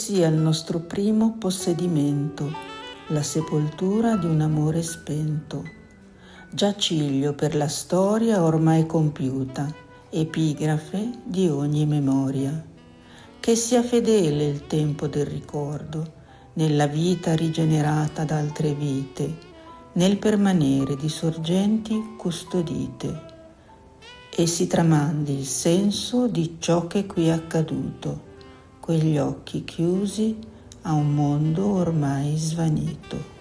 sia il nostro primo possedimento, la sepoltura di un amore spento, già ciglio per la storia ormai compiuta, epigrafe di ogni memoria. Che sia fedele il tempo del ricordo, nella vita rigenerata da altre vite, nel permanere di sorgenti custodite, e si tramandi il senso di ciò che qui è accaduto, quegli occhi chiusi a un mondo ormai svanito.